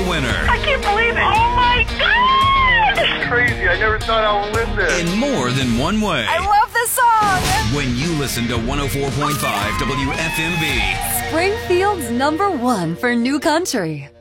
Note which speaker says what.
Speaker 1: a winner.
Speaker 2: I can't believe it. Oh, my God.
Speaker 3: It's crazy. I never thought I would win this.
Speaker 1: In more than one way.
Speaker 4: I love this song.
Speaker 1: When you listen to 104.5 WFMB.
Speaker 5: Springfield's #1 for new country.